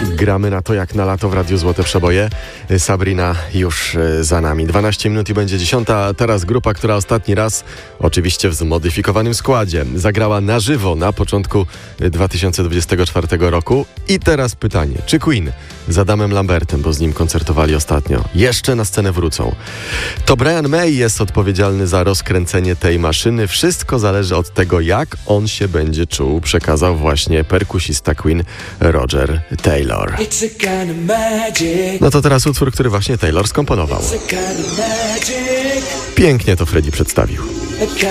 Gramy na to jak na lato w Radiu Złote Przeboje. Sabrina już za nami. 12 minut i będzie 10. A teraz grupa, która ostatni raz, oczywiście w zmodyfikowanym składzie, zagrała na żywo na początku 2024 roku. I teraz pytanie, czy Queen z Adamem Lambertem, bo z nim koncertowali ostatnio, jeszcze na scenę wrócą? To Brian May jest odpowiedzialny za rozkręcenie tej maszyny. Wszystko zależy od tego, jak on się będzie czuł, przekazał właśnie perkusista Queen Roger Taylor. No to teraz utwór, który właśnie Taylor skomponował. Pięknie to Freddie przedstawił.